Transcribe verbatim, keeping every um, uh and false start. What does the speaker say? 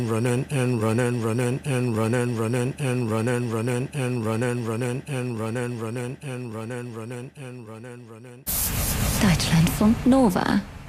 running and running, running and running, running and running, running and running, running and running, running and running, running and running, running. Deutschlandfunk Nova